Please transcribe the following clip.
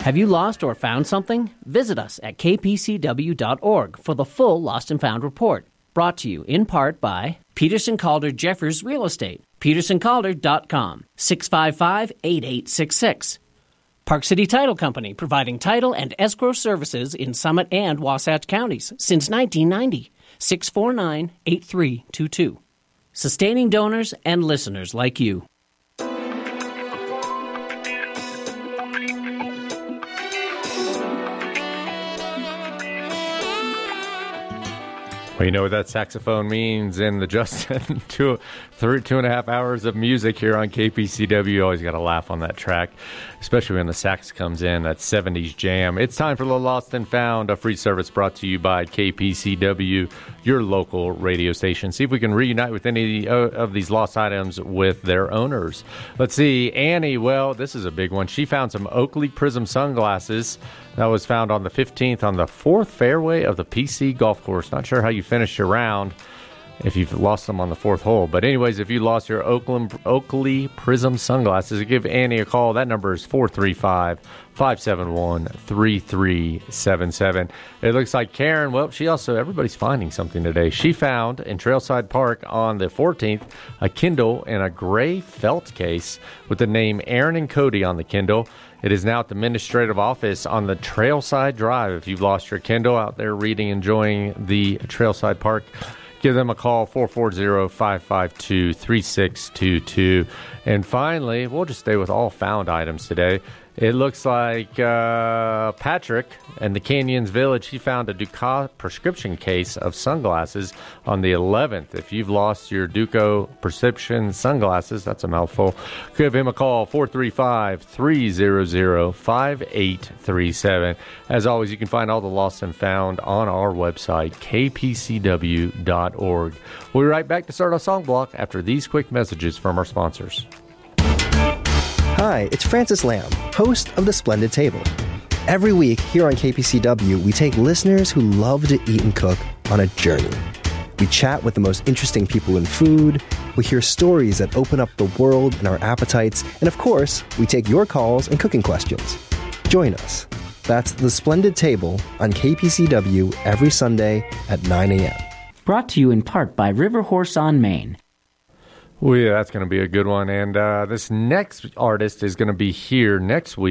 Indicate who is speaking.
Speaker 1: Have you lost or found something? Visit us at kpcw.org for the full Lost and Found report. Brought to you in part by Peterson Calder Jeffers Real Estate, petersoncalder.com, 655-8866. Park City Title Company, providing title and escrow services in Summit and Wasatch counties since 1990, 649-8322. Sustaining donors and listeners like you.
Speaker 2: Well, you know what that saxophone means in the Justin 2.5 hours of music here on KPCW. You always got to laugh on that track, especially when the sax comes in, that 70s jam. It's time for the Lost and Found, a free service brought to you by KPCW, your local radio station. See if we can reunite with any of these lost items with their owners. Let's see. Annie, well, this is a big one. She found some Oakley Prism sunglasses that was found on the 15th on the 4th fairway of the PC golf course. Not sure how you finished your round if you've lost them on the 4th hole. But anyways, if you lost your Oakley Prism sunglasses, give Annie a call. That number is 435-571-3377. It looks like Karen, well, everybody's finding something today. She found in Trailside Park on the 14th a Kindle in a gray felt case with the name Aaron and Cody on the Kindle. It is now at the administrative office on the Trailside Drive. If you've lost your Kindle out there reading, enjoying the Trailside Park, give them a call, 440-552-3622. And finally, we'll just stay with all found items today. It looks like Patrick in the Canyons Village, he found a Duco prescription case of sunglasses on the 11th. If you've lost your Duco prescription sunglasses, that's a mouthful, give him a call, 435-300-5837. As always, you can find all the lost and found on our website, kpcw.org. We'll be right back to start our song block after these quick messages from our sponsors.
Speaker 3: Hi, it's Francis Lamb, host of The Splendid Table. Every week here on KPCW, we take listeners who love to eat and cook on a journey. We chat with the most interesting people in food, we hear stories that open up the world and our appetites, and of course, we take your calls and cooking questions. Join us. That's The Splendid Table on KPCW every Sunday at 9 a.m.
Speaker 4: Brought to you in part by River Horse on Main.
Speaker 2: Well, yeah, that's going to be a good one. And this next artist is going to be here next week.